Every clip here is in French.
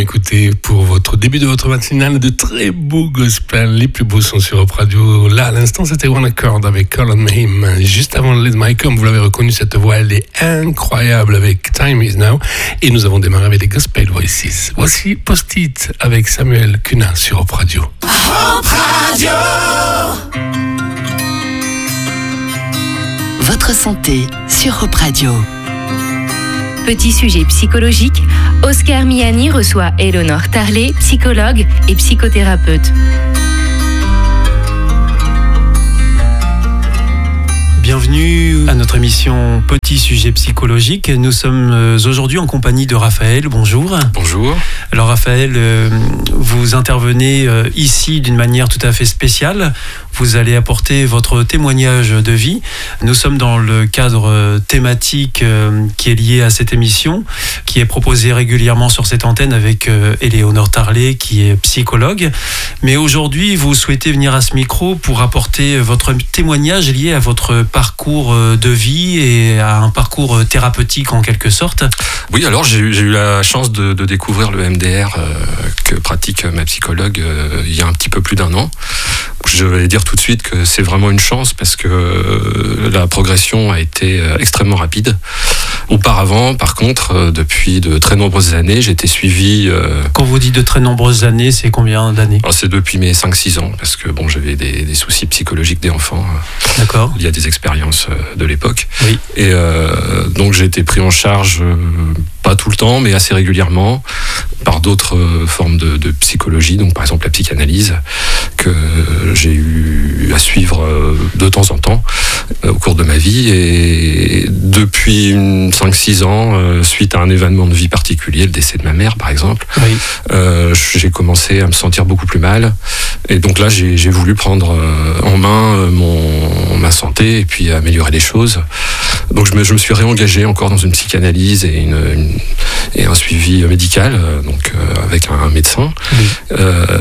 écouté pour votre début de votre matinale de très beaux gospel, les plus beaux sons sur Europe Radio. Là, à l'instant, c'était One Accord avec Call on Him. Juste avant Let My Come, vous l'avez reconnu, cette voix, elle est incroyable avec Time Is Now. Et nous avons démarré avec les Gospel Voices. Voici Post-it avec Samuel Cunha sur Europe Radio. Europe Radio. Votre santé sur Europe Radio. Petit sujet psychologique, Oscar Miani reçoit Eleonore Tarlet, psychologue et psychothérapeute. Bienvenue à notre émission Petit sujet psychologique. Nous sommes aujourd'hui en compagnie de Raphaël. Bonjour. Bonjour. Alors Raphaël, vous intervenez ici d'une manière tout à fait spéciale. Vous allez apporter votre témoignage de vie. Nous sommes dans le cadre thématique qui est lié à cette émission, qui est proposée régulièrement sur cette antenne avec Eleonore Tarlet, qui est psychologue. Mais aujourd'hui, vous souhaitez venir à ce micro pour apporter votre témoignage lié à votre parcours de vie et à un parcours thérapeutique en quelque sorte. Oui, alors j'ai eu la chance de découvrir le MDR que pratique ma psychologue il y a un petit peu plus d'un an. Je vais dire tout de suite que c'est vraiment une chance parce que la progression a été extrêmement rapide. Auparavant, par contre, depuis de très nombreuses années, j'étais suivi... Quand vous dites de très nombreuses années, c'est combien d'années ? Alors c'est depuis mes 5-6 ans, parce que bon, j'avais des soucis psychologiques des enfants. D'accord. Il y a des expériences de l'époque. Oui. Et donc j'ai été pris en charge, pas tout le temps, mais assez régulièrement, par d'autres formes de psychologie, donc par exemple la psychanalyse, que j'ai eu à suivre de temps en temps au cours de ma vie. Et depuis 5-6 ans, suite à un événement de vie particulier, le décès de ma mère par exemple, oui. J'ai commencé à me sentir beaucoup plus mal. Et donc là, j'ai voulu prendre en main ma santé et puis améliorer les choses. Donc je me suis réengagé encore dans une psychanalyse et un suivi médical, donc avec un médecin. Oui.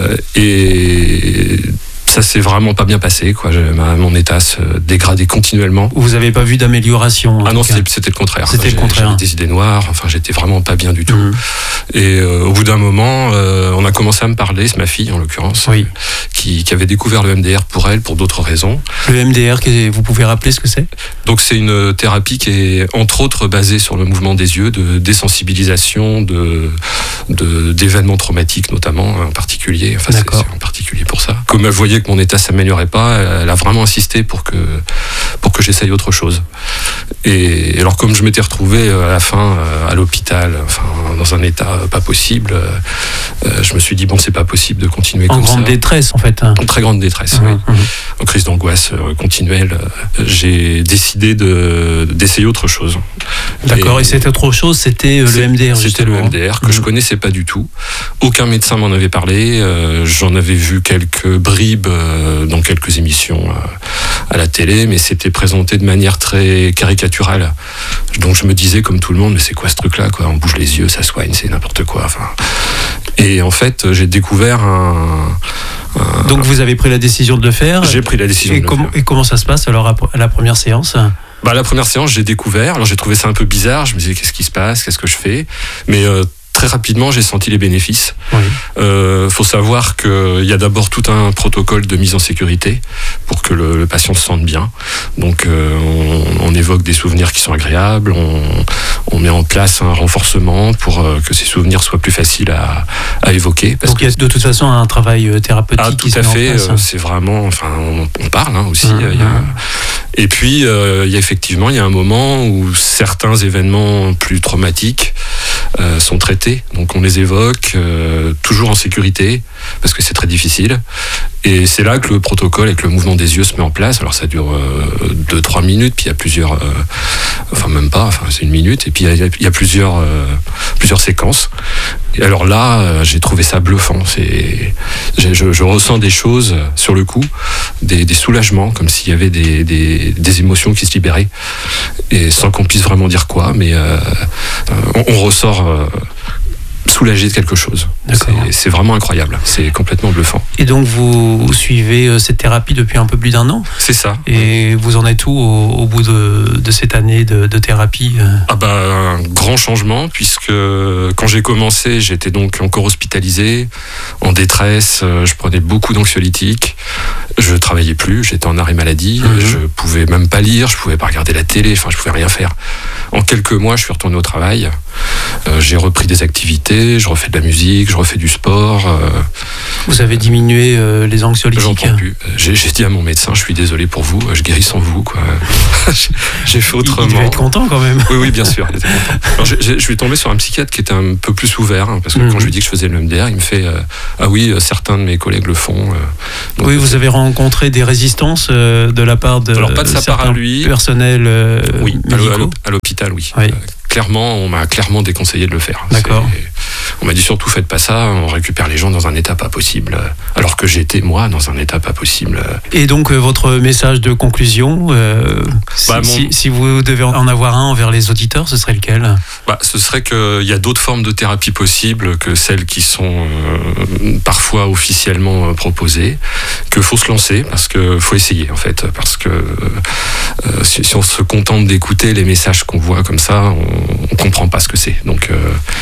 Et ça s'est vraiment pas bien passé, quoi. Mon état se dégradait continuellement. Vous avez pas vu d'amélioration? Ah non, c'était le contraire. C'était le contraire. J'avais des idées noires. Enfin, j'étais vraiment pas bien du tout. Mmh. Et au bout d'un moment, on a commencé à me parler, c'est ma fille en l'occurrence, oui. qui avait découvert le MDR pour elle, pour d'autres raisons. Le MDR, vous pouvez rappeler ce que c'est? Donc c'est une thérapie qui est entre autres basée sur le mouvement des yeux, de désensibilisation, d'événements traumatiques notamment en particulier. Enfin, c'est en particulier pour ça. Comme elle voyait que mon état s'améliorait pas, elle a vraiment insisté pour que j'essaye autre chose. Et alors comme je m'étais retrouvé à la fin à l'hôpital, enfin dans un état pas possible, je me suis dit bon, c'est pas possible de continuer comme ça. En grande détresse en fait. En très grande détresse, oui. En crise d'angoisse continuelle, j'ai décidé d'essayer autre chose. D'accord. Et cette autre chose, c'était le MDR. C'était le MDR que je connaissais pas du tout. Aucun médecin m'en avait parlé. J'en avais vu quelques bribes dans quelques émissions à la télé, mais c'était présenté de manière très caricaturale. Donc je me disais comme tout le monde, mais c'est quoi ce truc-là, quoi ? On bouge les yeux, ça soigne, c'est n'importe quoi. Enfin. Et en fait, j'ai découvert Donc vous avez pris la décision de le faire ? J'ai pris la décision de le faire. Et comment ça se passe alors à la première séance ? La première séance, j'ai découvert. Alors j'ai trouvé ça un peu bizarre. Je me disais qu'est-ce qui se passe, qu'est-ce que je fais ? Mais très rapidement, j'ai senti les bénéfices. Oui. Faut savoir qu'il y a d'abord tout un protocole de mise en sécurité pour que le patient se sente bien. Donc, on évoque des souvenirs qui sont agréables. On met en place un renforcement pour que ces souvenirs soient plus faciles à évoquer. Donc, il y a de toute façon un travail thérapeutique qui se met en place. Tout à fait. C'est vraiment... Enfin, on parle aussi. Et puis, il y a effectivement un moment où certains événements plus traumatiques sont traités. Donc on les évoque toujours en sécurité parce que c'est très difficile. Et c'est là que le protocole avec le mouvement des yeux se met en place. Alors ça dure 2-3 minutes, puis il y a plusieurs... c'est 1 minute, et puis il y a plusieurs séquences. Et alors là, j'ai trouvé ça bluffant. Je ressens des choses sur le coup, des soulagements, comme s'il y avait des émotions qui se libéraient, et sans qu'on puisse vraiment dire quoi, mais on ressort soulagé de quelque chose. C'est vraiment incroyable, c'est complètement bluffant. Et donc vous suivez cette thérapie depuis un peu plus d'1 an ? C'est ça. Et vous en êtes où au bout de cette année de thérapie ? Un grand changement, puisque quand j'ai commencé, j'étais donc encore hospitalisé, en détresse, je prenais beaucoup d'anxiolytiques, je travaillais plus, j'étais en arrêt maladie, je pouvais même pas lire, je pouvais pas regarder la télé, je pouvais rien faire. En quelques mois, je suis retourné au travail, j'ai repris des activités, je refais de la musique, je refais du sport. Vous avez diminué les anxiolytiques ? J'en prends plus. J'ai dit à mon médecin, je suis désolé pour vous, je guéris sans vous, quoi. J'ai fait autrement. Il devait être content quand même. Oui, bien sûr. Alors, je suis tombé sur un psychiatre qui était un peu plus ouvert, parce que quand je lui dis que je faisais le MDR, il me fait ah oui, certains de mes collègues le font. Donc, oui, vous avez rencontré des résistances de la part de alors pas de sa part à lui, personnel médicaux. À l'hôpital, oui. Oui. Clairement, on m'a clairement déconseillé de le faire. D'accord. On m'a dit surtout faites pas ça, on récupère les gens dans un état pas possible. Alors que j'étais moi dans un état pas possible. Et donc votre message de conclusion, si vous devez en avoir un envers les auditeurs, ce serait lequel ? Ce serait qu'il y a d'autres formes de thérapie possibles que celles qui sont parfois officiellement proposées, qu'il faut se lancer, parce qu'il faut essayer en fait, parce que si on se contente d'écouter les messages qu'on voit comme ça, on comprend pas ce que c'est. Donc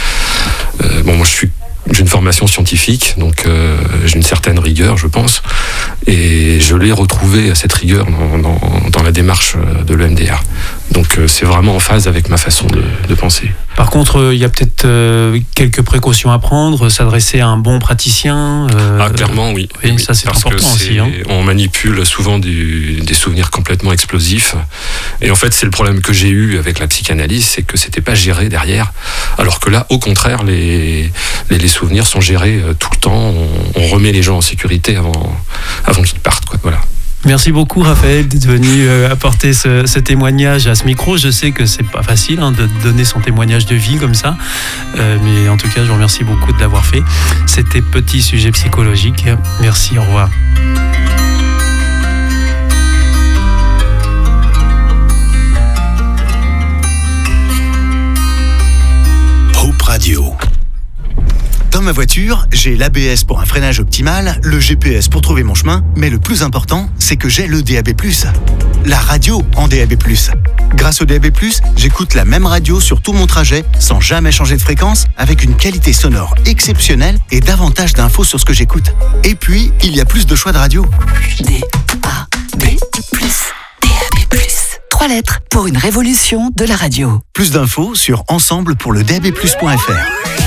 moi j'ai une formation scientifique, donc j'ai une certaine rigueur, je pense, et je l'ai retrouvée, cette rigueur, dans la démarche de l'EMDR. Donc c'est vraiment en phase avec ma façon de penser. Par contre, il y a peut-être quelques précautions à prendre, s'adresser à un bon praticien. Clairement, oui. Oui, ça c'est parce important aussi. On manipule souvent des souvenirs complètement explosifs. Et en fait, c'est le problème que j'ai eu avec la psychanalyse, c'est que c'était pas géré derrière. Alors que là, au contraire, les souvenirs sont gérés tout le temps. On remet les gens en sécurité avant qu'ils partent, quoi. Voilà. Merci beaucoup Raphaël d'être venu apporter ce témoignage à ce micro. Je sais que c'est pas facile de donner son témoignage de vie comme ça, mais en tout cas je vous remercie beaucoup de l'avoir fait. C'était Petit Sujet Psychologique. Merci, au revoir. Hope Radio. Dans ma voiture, j'ai l'ABS pour un freinage optimal, le GPS pour trouver mon chemin, mais le plus important, c'est que j'ai le DAB+. La radio en DAB+. Grâce au DAB+, j'écoute la même radio sur tout mon trajet, sans jamais changer de fréquence, avec une qualité sonore exceptionnelle et davantage d'infos sur ce que j'écoute. Et puis, il y a plus de choix de radio. DAB+. DAB+. 3 lettres pour une révolution de la radio. Plus d'infos sur ensemble pour le DAB+.fr.